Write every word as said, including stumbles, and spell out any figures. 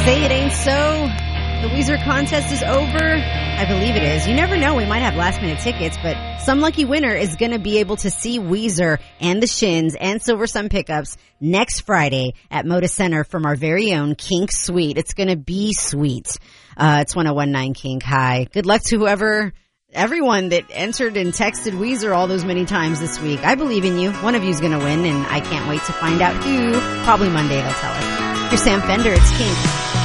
Say it ain't so. The Weezer contest is over. I believe it is. You never know. We might have last minute tickets, but some lucky winner is going to be able to see Weezer and the Shins and Silver Sun Pickups next Friday at Moda Center from our very own Kink Suite. It's going to be sweet. Uh, it's one oh one point nine Kink. Hi. Good luck to whoever, everyone that entered and texted Weezer all those many times this week. I believe in you. One of you's going to win, and I can't wait to find out who. Probably Monday they'll tell us. You're Sam Fender. It's Kink.